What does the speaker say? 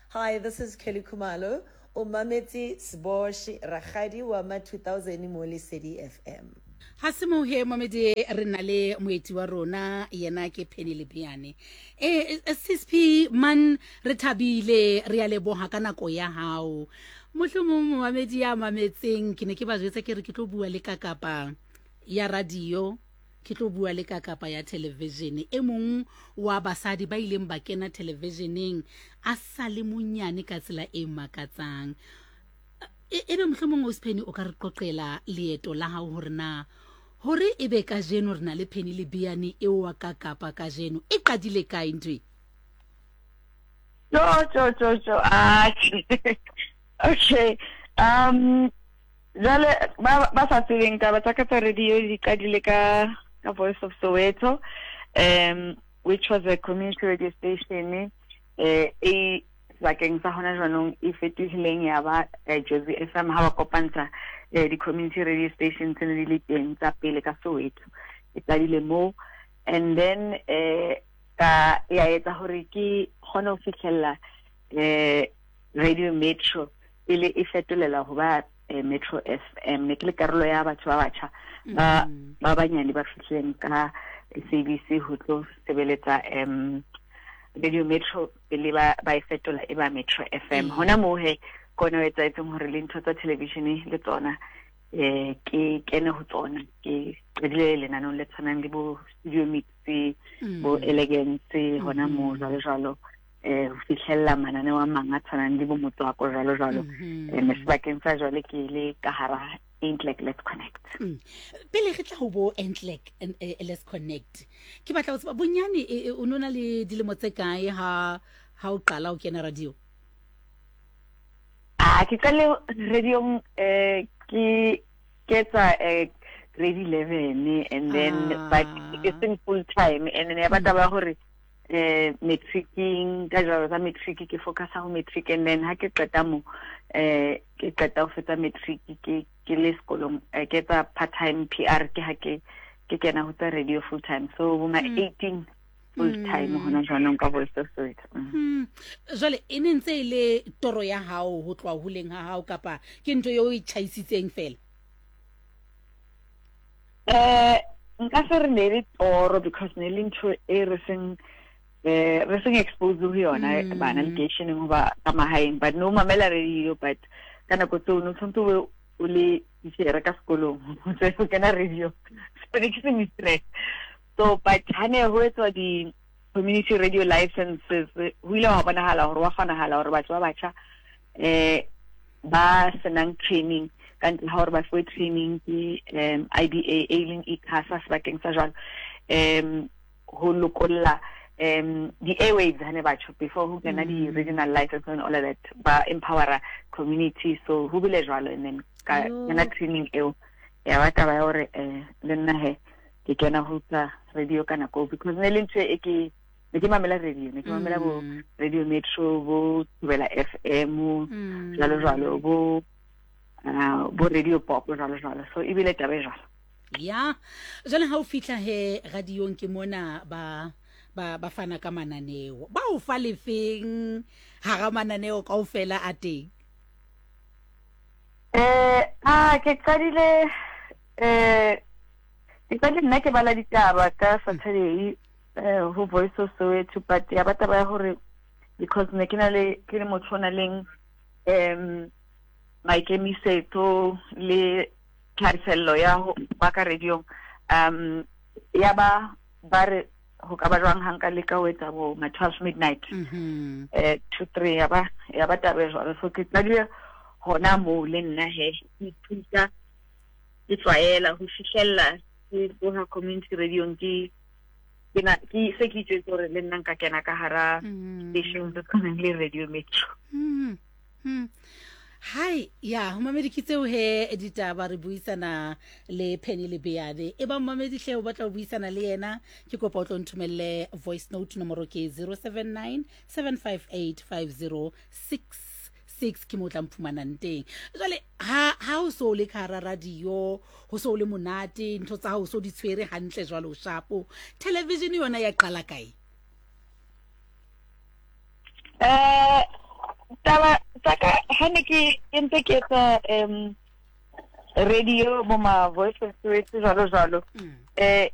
Hi, this is Kelly Kumalo, Umameti Sboshi Rakadi Wama 2000 mo Lesedi FM. Ha se mo he mamedi re na le moeti wa rona yena ke Penny Lepiane. CSP man re thabile re ya leboha ka nako ya hao. Mohlomong mamedi ya mametseng ke ne ke ba jwetsa ke re ke tlo bua le kakapa ya radio, ke tlo bua le kakapa ya television. E mong wa basadi ba ileng ba kena televisioneng a sa le monyane ka tsela e makatsang. Ebe mohlomong o Penny o ka re qoqela leeto la hao hore na hore ebe ka jeno re na le Penny Lepiane e wa ka kapa ka jeno e qadile kae ntwe? Okay. Jale ba sa tsebeng ka ba tsa radio di qadile ka Voice of Soweto, which was a community radio station bakeng sa hona jwanong e fetohileng ya ba Jozi FM ha ba kopantsa di community radio stations tse di le teng tsa pele ka Soweto e qadile mo, and then ka ya etsa hore ke khona ho fitlhella Radio Metro ile e fetolela ho ba Metro FM ne ke le karolo ya batho ba batjha ba banyane ba fitlheng ka SABC ho tlo sebeletsa Radio Metro ile ba e fetola e ba Metro FM. Hona mo he kona etsa etseng hore le ntho tsa television le tsona ke kene ho tsona ke le lenanong le tshwanang le bo Studio Mix bo Elegance hona mo jalo ho fihlella manane wa manga tshwanang le bo Motswako jalo mesebakeng sa jwale ke le ka hara Entlek Let's Connect. Pele re tla ho bo Entlek Let's Connect, ke batla ho tseba bonyane o nona le dilemo tse kae ha o qala o kena radio? Ke qale radio ke tsa grade 11 and then but it's in full time, and then ba taba hore matricing ka jalo tsa matric ke focus ho matric, and then ha ke qeta mo ke qeta ho fetsa matric ke le sekolong ke tsa part time PR ke ha ke kena ho tsa radio full time, so ma 18 full time hona jwanong ka Voice of Soweto. Jwale e ne ntse ile toro ya hao ho tloa huleng ha hao kapa ke ntwe yo e chaisitseng fela? Nka se re ne le toro because ne le ntho e re seng exposed ho yona bana education ho ba ka mahaeng, but no mamela radio, but kana go tso no tshwanto o le tsere ka sekolong o tse go kena radio so ne ke se mistress. So but hane ho etswa di community radio licenses ho ile wa bonahala hore wa kgonahala hore batho ba batjha ba senang training ka ntle ha hore ba fuwe training ke IBA ailing ICASA sebakeng sa jwalo ho lokolla the airwaves hane batho before who kena di regional license and all of that ba empower community, so ho bile jwalo, and then ka na training eo ya ba taba ya hore le nna he ke kena ho tsa radio kana go because ne le ntse e ke mamela radio ne ke mamela bo Radio Metro bo Thobela FM jalo bo Radio Pop jalo, so e bile taba jwalo. Ya jale ha o fitla he radio ke mona ba fana ka mananeo ba o fa lefeng ha ga mananeo kaofela a teng? Ke qadile nna ke bala ditaba ka Saturday ho Voice of Soweto, but ya ba taba ya hore because ne ke le motho na leng maikemisetso le tlharisello ya ho ba ka radio ya ba re ho ka ba jwang hanka le ka wetsa bo 12 midnight 2-3 ya ba taba jwalo, so ke tladile hona mo le nna he ke thusa ke tswaela ho fihlella ke bona community radio ke se ke itse gore le nna nka kena ka hara station tse tshwanang le Radio Metro. Hai ya mamedi ke tseo he ditaba re buisana le Penny Lepiane. E ba mamedi hle o batla ho buisana le yena ke kopa o tlo nthumelle voice note nomoro ke 079 758 5066 ke motla mphumanang teng. Jwale ha o so le khara radio ho so le monate ntho tsa ho so di tshwere hantle jwalo shapo, television yona ya qala kae? tsaka ha ne ke ntse ke etsa radio mo ma voice of Soweto jalo